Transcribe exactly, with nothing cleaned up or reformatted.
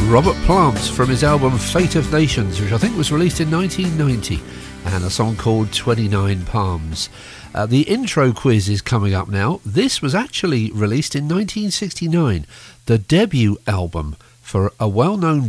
Robert Plant from his album Fate of Nations, which I think was released in nineteen ninety, and a song called twenty-nine Palms. Uh, the intro quiz is coming up now. This was actually released in nineteen sixty-nine, the debut album for a well-known